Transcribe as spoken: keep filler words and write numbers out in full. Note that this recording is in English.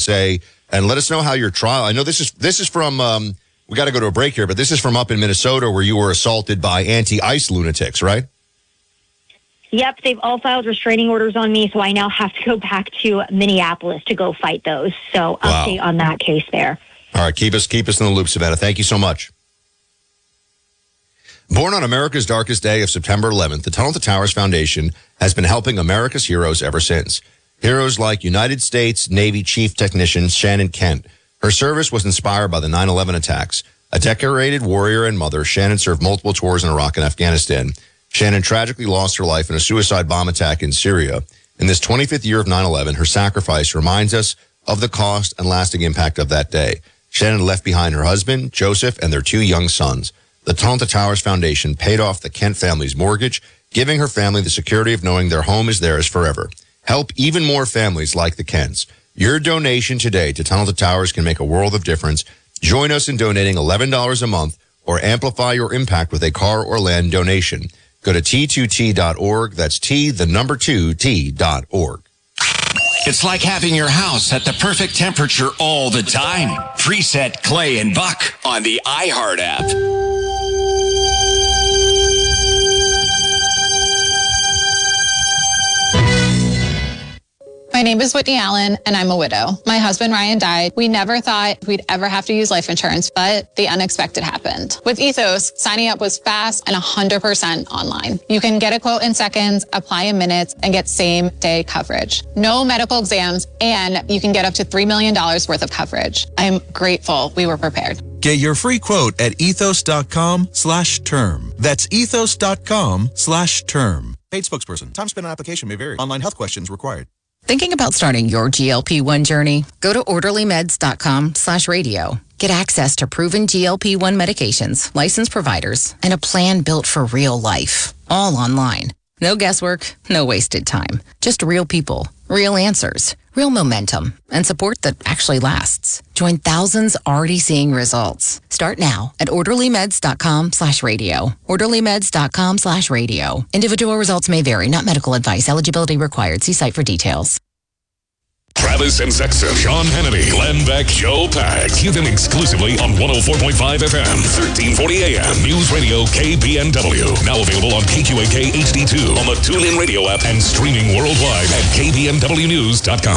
say, and let us know how your trial. I know this is this is from. Um, we got to go to a break here, but this is from up in Minnesota where you were assaulted by anti-ICE lunatics, right? Yep, they've all filed restraining orders on me, so I now have to go back to Minneapolis to go fight those. So Wow. update on that case there. All right, keep us keep us in the loop, Savannah. Thank you so much. Born on America's darkest day of September eleventh, the Tunnel to Towers Foundation has been helping America's heroes ever since. Heroes like United States Navy Chief Technician Shannon Kent. Her service was inspired by the nine eleven attacks. A decorated warrior and mother, Shannon served multiple tours in Iraq and Afghanistan. Shannon tragically lost her life in a suicide bomb attack in Syria. In this twenty-fifth year of nine eleven, her sacrifice reminds us of the cost and lasting impact of that day. Shannon left behind her husband, Joseph, and their two young sons. The Tunnel to Towers Foundation paid off the Kent family's mortgage, giving her family the security of knowing their home is theirs forever. Help even more families like the Kents. Your donation today to Tunnel to Towers can make a world of difference. Join us in donating eleven dollars a month or amplify your impact with a car or land donation. Go to T two T dot org. That's T, the number two, T dot org. It's like having your house at the perfect temperature all the time. Preset Clay and Buck on the iHeart app. My name is Whitney Allen, and I'm a widow. My husband, Ryan, died. We never thought we'd ever have to use life insurance, but the unexpected happened. With Ethos, signing up was fast and one hundred percent online. You can get a quote in seconds, apply in minutes, and get same-day coverage. No medical exams, and you can get up to three million dollars worth of coverage. I'm grateful we were prepared. Get your free quote at ethos.com slash term. That's ethos.com slash term. Paid spokesperson. Time spent on application may vary. Online health questions required. Thinking about starting your G L P one journey? Go to orderlymeds.com slash radio. Get access to proven G L P one medications, licensed providers, and a plan built for real life. All online. No guesswork, no wasted time. Just real people, real answers, real momentum, and support that actually lasts. Join thousands already seeing results. Start now at orderlymeds.com slash radio. orderlymeds.com slash radio. Individual results may vary, not medical advice. Eligibility required. See site for details. Travis and Sexton, Sean Hannity, Glenn Beck, Joe Pags. Hear them exclusively on one oh four point five F M, thirteen forty A M. News Radio K B N W. Now available on K Q A K H D two on the TuneIn Radio app and streaming worldwide at K B N W news dot com.